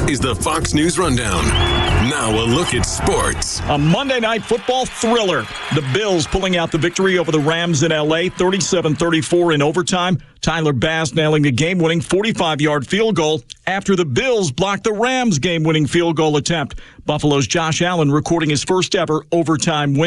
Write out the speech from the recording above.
is the Fox News Rundown. Now a look at sports. A Monday Night Football thriller. The Bills pulling out the victory over the Rams in L.A., 37-34 in overtime. Tyler Bass nailing the game-winning 45-yard field goal after the Bills blocked the Rams' game-winning field goal attempt. Buffalo's Josh Allen recording his first-ever overtime win.